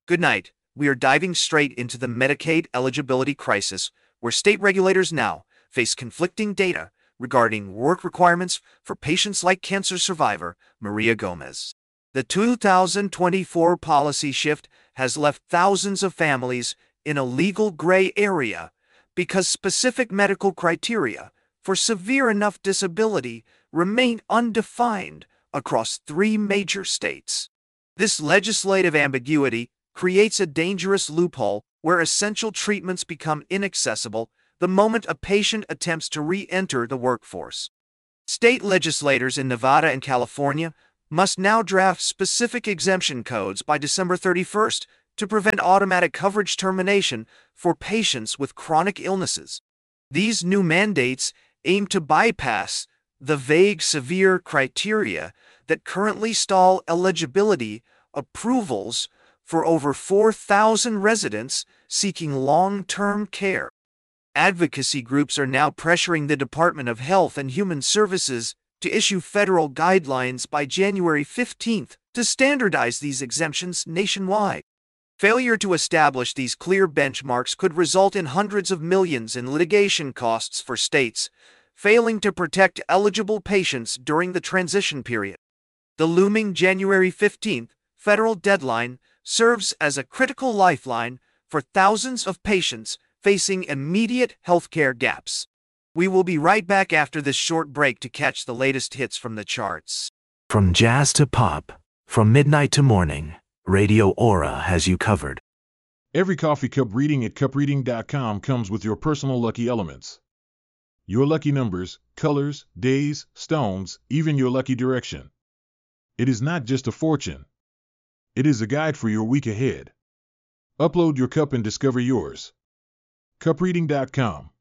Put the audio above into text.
Good night. We are diving straight into the Medicaid eligibility crisis, where state regulators now face conflicting data regarding work requirements for patients like cancer survivor Maria Gomez. The 2024 policy shift has left thousands of families in a legal gray area because specific medical criteria for severe enough disability remain undefined across 3 major states. This legislative ambiguity creates a dangerous loophole where essential treatments become inaccessible the moment a patient attempts to re-enter the workforce. State legislators in Nevada and California must now draft specific exemption codes by December 31st to prevent automatic coverage termination for patients with chronic illnesses. These new mandates aim to bypass the vague severe criteria that currently stall eligibility approvals for over 4,000 residents seeking long-term care. Advocacy groups are now pressuring the Department of Health and Human Services to issue federal guidelines by January 15th to standardize these exemptions nationwide. Failure to establish these clear benchmarks could result in hundreds of millions in litigation costs for states failing to protect eligible patients during the transition period. The looming January 15th federal deadline serves as a critical lifeline for thousands of patients facing immediate healthcare gaps. We will be right back after this short break to catch the latest hits from the charts. From jazz to pop, from midnight to morning, Radio Aura has you covered. Every coffee cup reading at cupreading.com comes with your personal lucky elements. Your lucky numbers, colors, days, stones, even your lucky direction. It is not just a fortune. It is a guide for your week ahead. Upload your cup and discover yours. cupreading.com